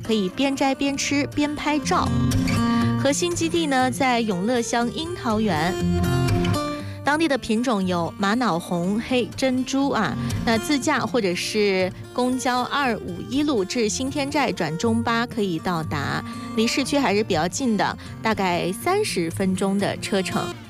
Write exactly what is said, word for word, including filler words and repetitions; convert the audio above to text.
可以边摘边吃边拍照。核心基地呢在永乐乡樱桃园。当地的品种有玛瑙红、黑珍珠啊。那自驾或者是公交二五一路至新天寨转中巴可以到达，离市区还是比较近的，大概三十分钟的车程。